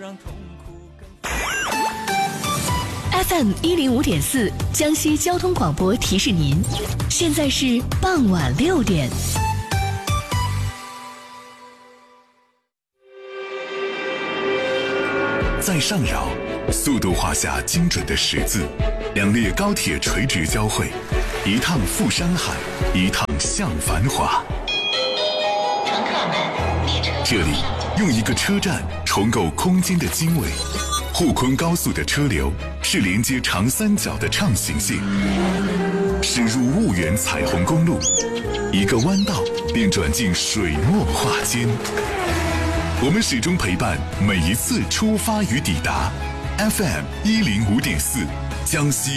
FM 105.4江西交通广播提示您，现在是傍晚6点。 在上饶，速度画下精准的十字，两列高铁垂直交汇，一趟赴山海，一趟向繁华。 乘客们，列车这里用一个车站重构空间的经纬。沪昆高速的车流是连接长三角的畅行线，驶入婺源彩虹公路，一个弯道便转进水墨画间。我们始终陪伴每一次出发与抵达。FM 105.4，江西